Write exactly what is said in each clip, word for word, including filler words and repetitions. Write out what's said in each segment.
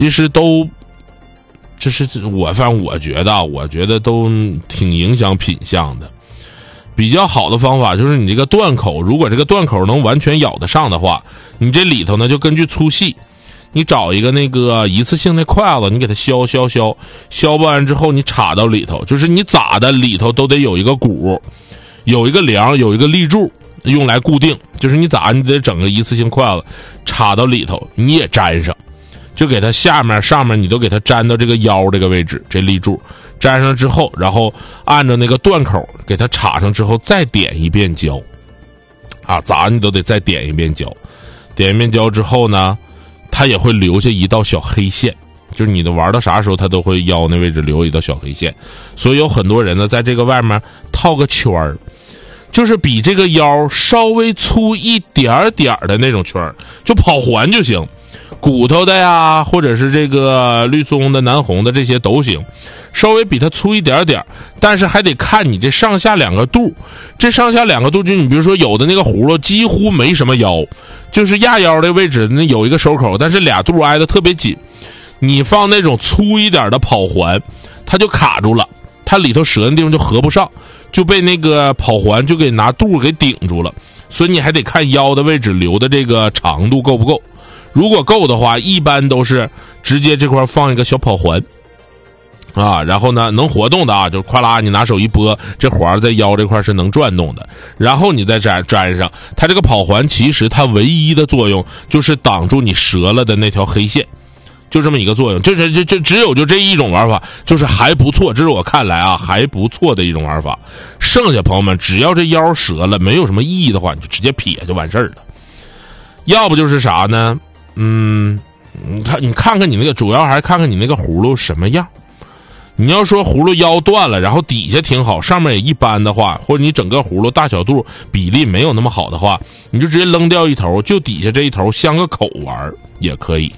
其实都，就是我反正我觉得，我觉得都挺影响品相的。比较好的方法就是你这个断口，如果这个断口能完全咬得上的话，你这里头呢就根据粗细，你找一个那个一次性的筷子，你给它削削削，削不完之后你插到里头，就是你咋的里头都得有一个鼓，有一个梁，有一个立柱用来固定，就是你咋你得整个一次性筷子插到里头，你也粘上，就给它下面上面你都给它粘到这个腰这个位置，这立柱粘上之后，然后按照那个断口给它插上之后再点一遍胶啊，咋你都得再点一遍胶，点一遍胶之后呢，它也会留下一道小黑线，就是你的玩到啥时候它都会腰那位置留一道小黑线，所以有很多人呢在这个外面套个圈儿，就是比这个腰稍微粗一点点的那种圈儿，就跑环就行，骨头的呀，或者是这个绿松的、南红的这些都行，稍微比它粗一点点，但是还得看你这上下两个肚，这上下两个肚，就你比如说有的那个葫芦几乎没什么腰，就是压腰的位置那有一个收口，但是俩肚挨得特别紧，你放那种粗一点的跑环，它就卡住了，它里头折的地方就合不上，就被那个跑环就给拿肚给顶住了，所以你还得看腰的位置留的这个长度够不够，如果够的话一般都是直接这块放一个小跑环啊，然后呢能活动的啊，就咵啦你拿手一拨，这环在腰这块是能转动的，然后你再粘粘上它这个跑环，其实它唯一的作用就是挡住你折了的那条黑线，就这么一个作用，就是就就只有就这一种玩法，就是还不错，这是我看来啊还不错的一种玩法。剩下朋友们只要这腰折了没有什么意义的话，你就直接撇就完事儿了。要不就是啥呢，嗯，你看你看看你那个，主要还是看看你那个葫芦什么样。你要说葫芦腰断了，然后底下挺好，上面也一般的话，或者你整个葫芦大小肚比例没有那么好的话，你就直接扔掉一头，就底下这一头镶个口玩也可以。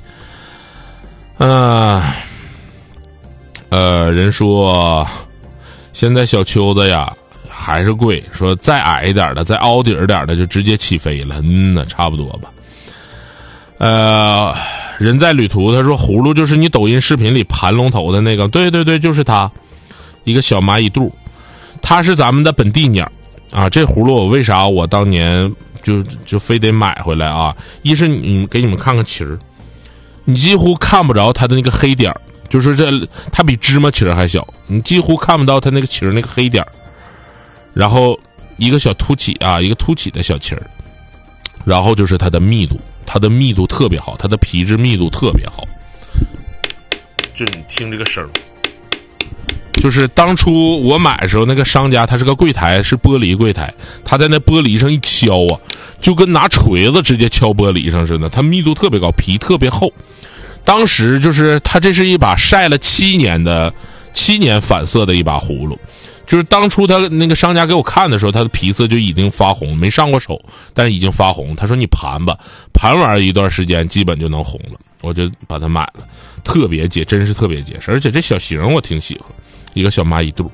呃呃，人说现在小秋子呀还是贵，说再矮一点的，再凹底儿点的就直接起飞了。嗯呐，差不多吧。呃，人在旅途他说葫芦就是你抖音视频里盘龙头的那个，对对对，就是它，一个小蚂蚁肚，它是咱们的本地鸟啊。这葫芦我为啥我当年就就非得买回来啊？一是你给你们看看旗儿，你几乎看不着它的那个黑点儿，就是这它比芝麻旗儿还小，你几乎看不到它那个旗儿那个黑点儿，然后一个小凸起啊，一个凸起的小旗儿，然后就是它的密度，它的密度特别好，它的皮质密度特别好。就你听这个声，就是当初我买的时候，那个商家他是个柜台，是玻璃柜台，他在那玻璃上一敲啊，就跟拿锤子直接敲玻璃上似的，它密度特别高，皮特别厚。当时就是他这是一把晒了七年的七年反色的一把葫芦，就是当初他那个商家给我看的时候，他的皮色就已经发红，没上过手，但是已经发红。他说你盘吧，盘完一段时间基本就能红了，我就把它买了，特别结，真是特别结实，而且这小型我挺喜欢，一个小蚂蚁肚。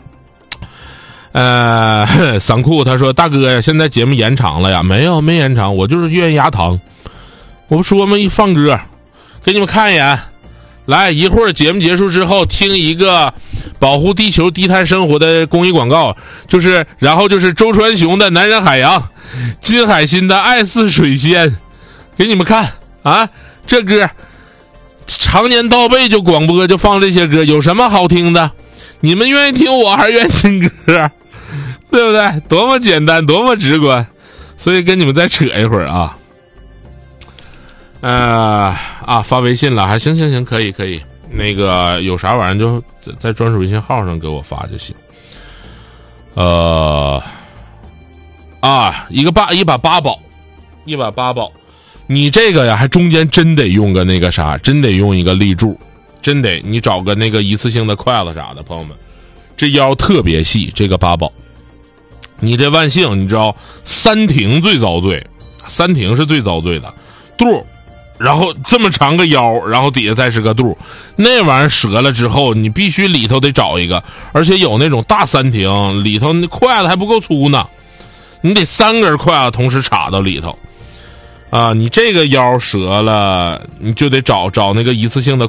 呃，散裤他说大哥呀，现在节目延长了呀？没有，没延长，我就是愿牙糖。我不说吗？一放歌，给你们看一眼。来，一会儿节目结束之后，听一个保护地球低碳生活的公益广告，就是然后就是周传雄的《男人海洋》，金海心的《爱似水仙》，给你们看啊，这歌常年倒背就广播就放这些歌，有什么好听的？你们愿意听我还是愿意听歌？对不对？多么简单，多么直观。所以跟你们再扯一会儿啊。呃啊，发微信了，还行行行，可以可以，那个有啥玩意儿就在在专属微信号上给我发就行。呃，啊，一个八一把八宝，一把八宝，你这个呀，还中间真得用个那个啥，真得用一个立柱，真得你找个那个一次性的筷子啥的，朋友们，这腰特别细，这个八宝，你这万幸，你知道三庭最遭罪，三庭是最遭罪的，肚。然后这么长个腰，然后底下再是个肚，那玩意儿折了之后，你必须里头得找一个，而且有那种大三庭，里头那筷子还不够粗呢，你得三根筷子同时插到里头啊！你这个腰折了，你就得找找那个一次性的